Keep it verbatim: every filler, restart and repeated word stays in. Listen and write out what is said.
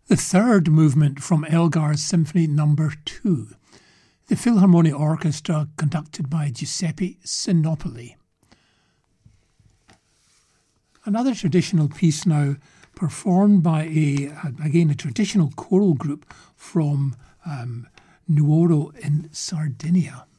The third movement from Elgar's Symphony Number two, the Philharmonic Orchestra conducted by Giuseppe Sinopoli. Another traditional piece now performed by a, again, a traditional choral group from um, Nuoro in Sardinia.